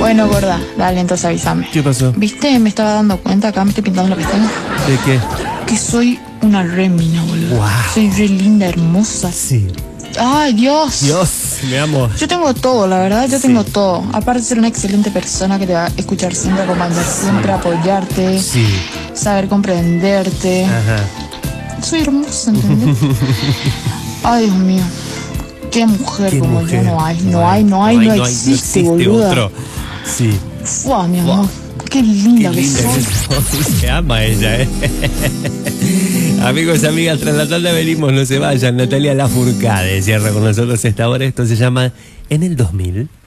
Bueno, gorda, dale, entonces avísame. ¿Qué pasó? ¿Viste? Me estaba dando cuenta, acá me estoy pintando la pestaña, ¿De qué? que soy una re mina, boludo. Wow. Soy re linda, hermosa. Sí. Ay, Dios. Dios, me amo. Yo tengo todo, la verdad, yo Sí. tengo todo. Aparte de ser una excelente persona que te va a escuchar siempre, acompañar siempre, apoyarte, Sí. saber comprenderte. Ajá. Soy hermosa, ¿entendés? Ay, Dios mío. Qué mujer Qué como mujer. yo no existe, boluda. otro. Sí. Fua, mi amor. Qué Qué linda que linda soy. que sos. Se ama ella, Amigos y amigas, tras la tanda venimos, no se vayan. Natalia Lafourcade cierra con nosotros esta hora. Esto se llama En el 2000.